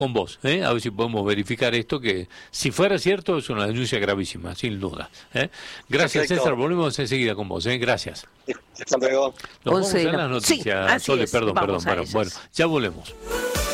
con vos, a ver si podemos verificar esto, que si fuera cierto es una denuncia gravísima, sin duda. Gracias, Perfecto. César, volvemos enseguida con vos, gracias. Hasta luego. Nos vamos a 11 de las la... Sí, noticias, así Sole, es, perdón, vamos a bueno, ellas. ya volvemos.